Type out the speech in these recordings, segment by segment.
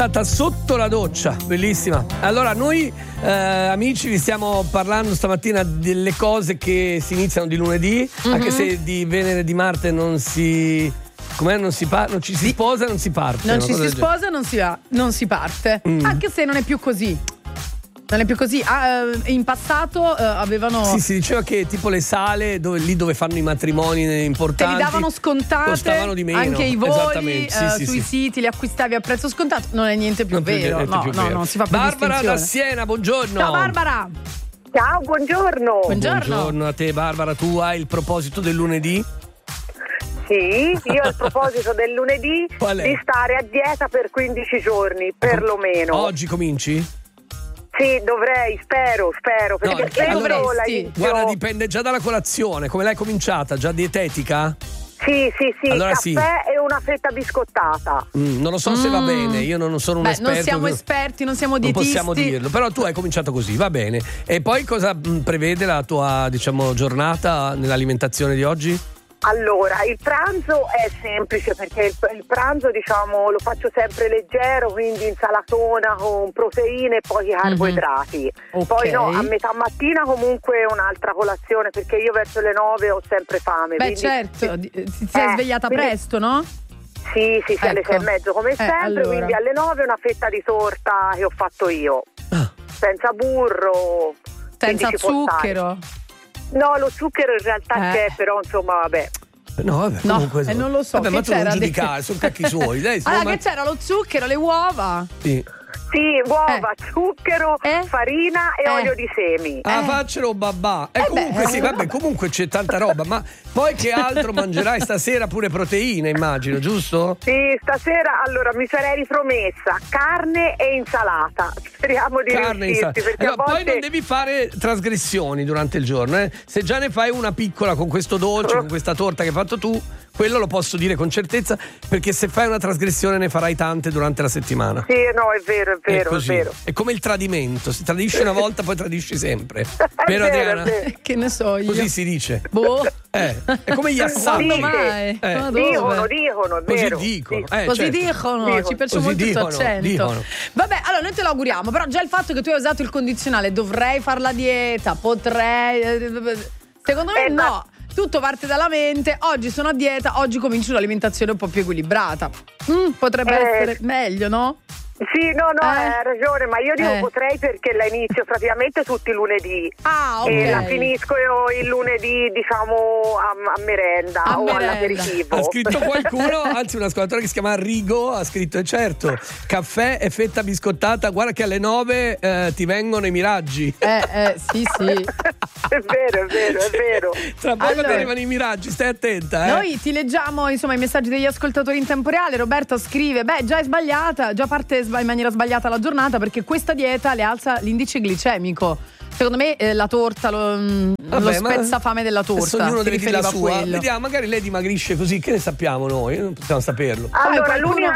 Sotto la doccia, bellissima. Allora noi amici vi stiamo parlando stamattina delle cose che si iniziano di lunedì, anche se di venerdì Marte non si... Com'è? Non ci si sposa, non si parte. Non ci si sposa, non si parte. Anche se non è più così. Non è più così. In passato avevano. Sì, si diceva che tipo le sale dove fanno i matrimoni importanti te li davano scontate, costavano di meno. Anche i voli sui siti li acquistavi a prezzo scontato. Non è niente più vero. Non si fa più Barbara da Siena, buongiorno. Ciao Barbara. Ciao, buongiorno. Buongiorno a te Barbara, tu hai il proposito del lunedì? Sì, io ho il proposito del lunedì di stare a dieta per 15 giorni, perlomeno. Oggi cominci? Sì, dovrei, spero, perché guarda, dipende già dalla colazione. Come l'hai cominciata? Già dietetica? Sì, allora caffè e una fetta biscottata. Non lo so se va bene, io non sono un esperto. Non siamo esperti, non siamo dietisti. Non possiamo dirlo, però tu hai cominciato così, va bene. E poi cosa prevede la tua, giornata nell'alimentazione di oggi? Allora, il pranzo è semplice perché il pranzo lo faccio sempre leggero, quindi insalatona con proteine e poi carboidrati. Okay. Poi a metà mattina comunque un'altra colazione perché io verso le 9 ho sempre fame. Beh, certo, ti sei svegliata presto, no? Sì, alle 6:30 come sempre, allora. Quindi alle 9 una fetta di torta che ho fatto io, senza burro, senza zucchero. No, lo zucchero in realtà c'è, però insomma vabbè. No, vabbè, comunque non lo so. Vabbè, ma tu non giudicare, sono cacchi suoi. Dai, che c'era lo zucchero, le uova. Sì, uova, zucchero, farina e olio di semi. Faccelo babà. Comunque c'è tanta roba, ma poi che altro mangerai stasera? Pure proteine, immagino, giusto? Sì, stasera allora mi sarei ripromessa carne e insalata. Speriamo di riuscirci, perché a volte... Poi non devi fare trasgressioni durante il giorno, Se già ne fai una piccola con questo dolce, con questa torta che hai fatto tu, quello lo posso dire con certezza, perché se fai una trasgressione ne farai tante durante la settimana. Sì, no, è vero. È come il tradimento, si tradisce una volta, poi tradisci sempre. Vero, Adriana? Che ne so io. Così si dice. È come gli assaggi. Mai. Dicono, è vero. Così dicono, ci piace molto il tuo accento. Vabbè, allora noi te lo auguriamo, però già il fatto che tu hai usato il condizionale, dovrei fare la dieta, potrei... Secondo me no. Tutto parte dalla mente. Oggi sono a dieta, oggi comincio un'alimentazione un po' più equilibrata. Potrebbe essere meglio, no? Sì, no, hai ragione, ma io dico potrei perché la inizio praticamente tutti i lunedì. E la finisco il lunedì, a merenda o all'aperitivo. Ha scritto qualcuno, anzi un ascoltatore che si chiama Rigo, ha scritto certo, caffè e fetta biscottata, guarda che alle 9 ti vengono i miraggi. Sì. È vero. Tra poco ti arrivano i miraggi, stai attenta. Noi ti leggiamo i messaggi degli ascoltatori in tempo reale. Roberto scrive: già è sbagliata, già parte in maniera sbagliata la giornata perché questa dieta le alza l'indice glicemico. Secondo me la torta, lo spezzafame della torta. Ognuno deve dire la sua. Quello. Vediamo, magari lei dimagrisce così, che ne sappiamo noi? Non possiamo saperlo. Allora, l'unica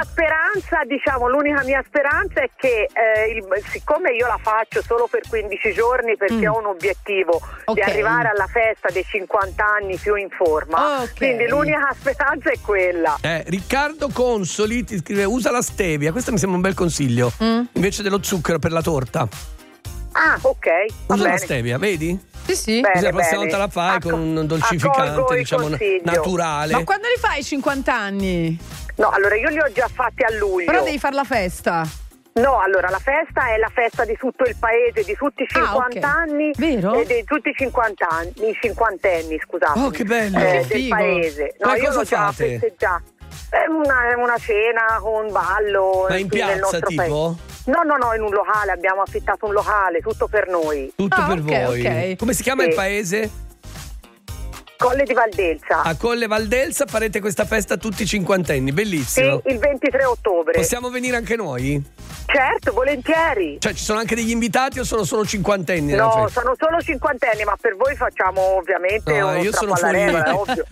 mia speranza è che siccome io la faccio solo per 15 giorni perché ho un obiettivo di arrivare alla festa dei 50 anni più in forma, quindi l'unica speranza è quella. Riccardo Consoli ti scrive: usa la stevia, questo mi sembra un bel consiglio, invece dello zucchero per la torta. Ok. Usa la stevia, vedi? Sì. Così la prossima volta la fai con un dolcificante, naturale. Ma quando li fai i 50 anni? No, allora io li ho già fatti a luglio. Però devi fare la festa. No, allora la festa è la festa di tutto il paese, di tutti i 50 anni. Vero? E di tutti i 50 anni, i cinquantenni, scusate. Oh, che bello! Del paese. No, io l'ho già festeggiato. È una cena con ballo. Ma in piazza tipo? Paese. No, in un locale, abbiamo affittato un locale, tutto per noi. Tutto per voi. Come si chiama il paese? Colle di Valdelsa. A Colle Valdelsa farete questa festa tutti i cinquantenni, bellissimo. Sì, il 23 ottobre. Possiamo venire anche noi? Certo, volentieri. Cioè ci sono anche degli invitati o sono solo cinquantenni? No, sono solo cinquantenni, ma per voi facciamo ovviamente io sono fuori. Ovvio.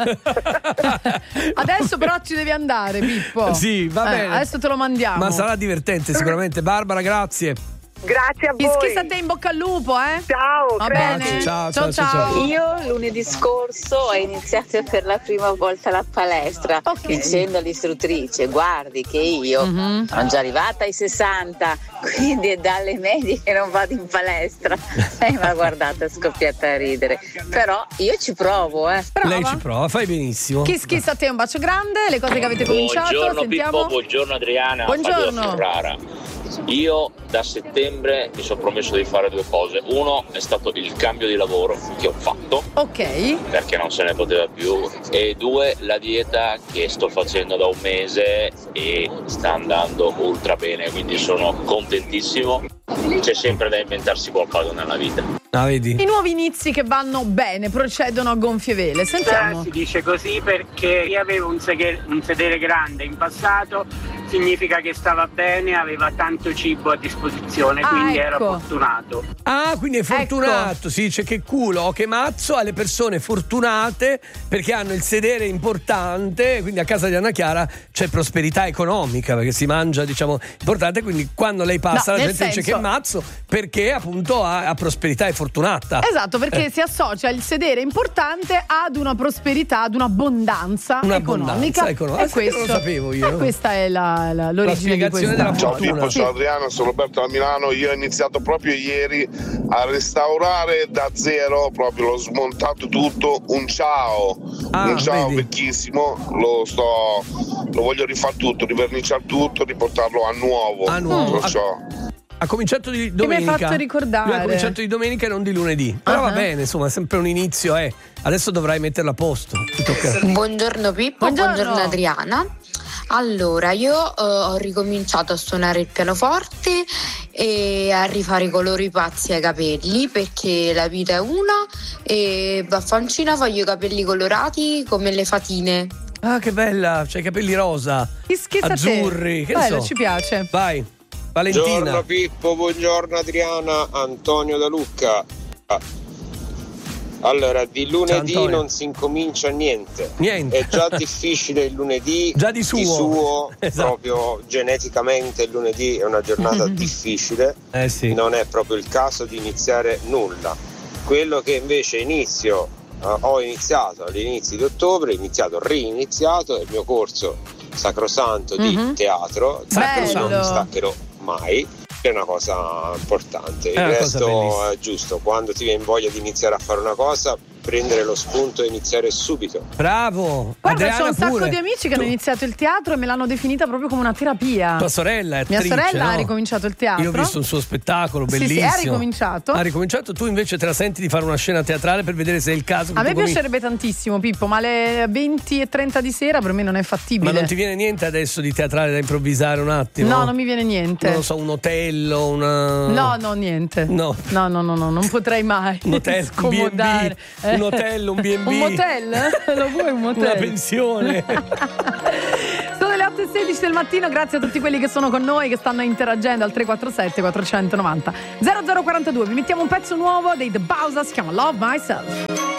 Adesso però ci devi andare, Pippo. Sì, va bene. Adesso te lo mandiamo. Ma sarà divertente sicuramente. Barbara, grazie. Grazie a voi. Schissa a te, in bocca al lupo, Ciao. Va bene. Ciao. Io lunedì scorso ho iniziato per la prima volta la palestra, dicendo all'istruttrice: guardi che io sono già arrivata ai 60, quindi è dalle medie che non vado in palestra. E mi ha guardata, è scoppiata a ridere. Però io ci provo, Lei ci prova, fai benissimo. Chi schissa a te, un bacio grande, le cose che avete cominciato. Buongiorno sentiamo. Pippo, buongiorno Adriana. Buongiorno. Io da settembre mi sono promesso di fare 2 cose. Uno è stato il cambio di lavoro che ho fatto. Ok. Perché non se ne poteva più. E 2, la dieta che sto facendo da un mese e sta andando ultra bene, quindi sono contentissimo. C'è sempre da inventarsi qualcosa nella vita. Vedi? I nuovi inizi che vanno bene procedono a gonfie vele. Sentiamo. Si dice così perché io avevo un sedere grande in passato, significa che stava bene, aveva tanto cibo a disposizione, quindi era fortunato. Quindi è fortunato. Si dice che culo o che mazzo alle persone fortunate perché hanno il sedere importante, quindi a casa di Anna Chiara c'è prosperità economica perché si mangia, diciamo, importante, quindi quando lei passa la gente dice che mazzo perché appunto ha prosperità e fortunata. Esatto, perché si associa il sedere importante ad una prosperità, ad un'abbondanza economica. E questo lo sapevo io. Questa è l'origine di questa. Della Ciao fortuna. Pippo, ciao Adriano, sono Roberto da Milano. Io ho iniziato proprio ieri a restaurare da zero, proprio l'ho smontato tutto. Un ciao vedi? Vecchissimo, lo voglio rifare tutto, riverniciare tutto, riportarlo a nuovo. Ha cominciato di domenica. Che mi hai fatto ricordare. Lui ha cominciato di domenica e non di lunedì. Però va bene, insomma, è sempre un inizio. Adesso dovrai metterlo a posto. Buongiorno Pippo, buongiorno Adriana. Allora, io ho ricominciato a suonare il pianoforte e a rifare i colori pazzi ai capelli perché la vita è una e vaffancina voglio i capelli colorati come le fatine. Ah, che bella, c'hai i capelli rosa, azzurri, che bello, so. ci piace. Vai, Valentina. Buongiorno Pippo, buongiorno Adriana, Antonio da Lucca. Allora, di lunedì non si incomincia niente. È già difficile il lunedì. Già di suo. Esatto. Proprio geneticamente il lunedì è una giornata difficile. Sì. Non è proprio il caso di iniziare nulla. Quello che invece ho iniziato all'inizio di ottobre, riniziato il mio corso sacrosanto di teatro. Non mi staccherò mai. È una cosa importante. Il resto è giusto. Quando ti viene voglia di iniziare a fare una cosa, prendere lo spunto e iniziare subito. Bravo. Guarda, Adriana c'ho un sacco pure. di amici che hanno iniziato il teatro e me l'hanno definita proprio come una terapia. Tua sorella è attrice, Mia sorella no? ha ricominciato il teatro. Io ho visto un suo spettacolo bellissimo. Sì, ha ricominciato. Ha ricominciato. Tu invece te la senti di fare una scena teatrale per vedere se è il caso che a me piacerebbe tantissimo, Pippo, ma alle 20:30 di sera per me non è fattibile. Ma non ti viene niente adesso di teatrale da improvvisare un attimo? No, non mi viene niente. Non lo so, un Otello, una... No, niente. No, non potrei mai. Un hotel, scomodare. Un hotel, un B&B. Un motel? Lo vuoi un motel? Una pensione. Sono le 8:16 del mattino, grazie a tutti quelli che sono con noi, che stanno interagendo al 347 490 0042. Vi mettiamo un pezzo nuovo dei The Bowser, si chiama Love Myself.